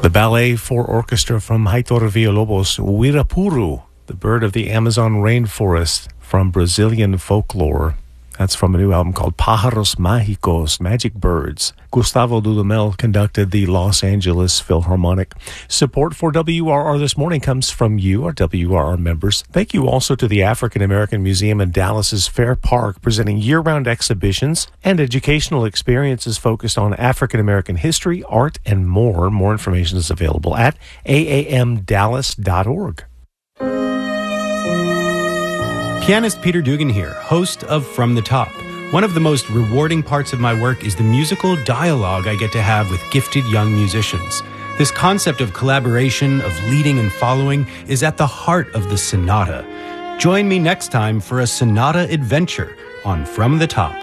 The ballet for orchestra from Heitor Villalobos, Uirapuru, the bird of the Amazon rainforest from Brazilian folklore. That's from a new album called Pájaros Mágicos, Magic Birds. Gustavo Dudamel conducted the Los Angeles Philharmonic. Support for WRR this morning comes from you, our WRR members. Thank you also to the African American Museum in Dallas's Fair Park, presenting year-round exhibitions and educational experiences focused on African American history, art, and more. More information is available at aamdallas.org. Pianist Peter Dugan here, host of From the Top. One of the most rewarding parts of my work is the musical dialogue I get to have with gifted young musicians. This concept of collaboration, of leading and following, is at the heart of the sonata. Join me next time for a sonata adventure on From the Top.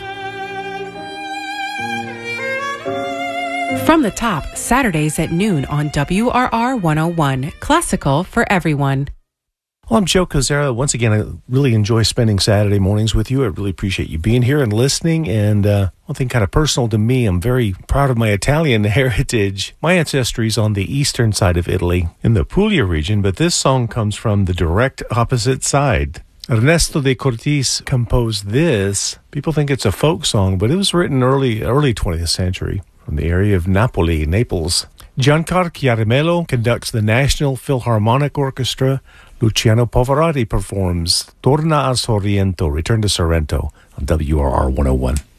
From the Top, Saturdays at noon on WRR 101, classical for everyone. Well, I'm Joe Cozera. Once again, I really enjoy spending Saturday mornings with you. I really appreciate you being here and listening. And one thing kind of personal to me, I'm very proud of my Italian heritage. My ancestry is on the eastern side of Italy, in the Puglia region, but this song comes from the direct opposite side. Ernesto de Cortés composed this. People think it's a folk song, but it was written early 20th century from the area of Napoli, Naples. Giancarlo Chiarimelo conducts the National Philharmonic Orchestra. Luciano Pavarotti performs Torna a Sorrento, Return to Sorrento on WRR 101.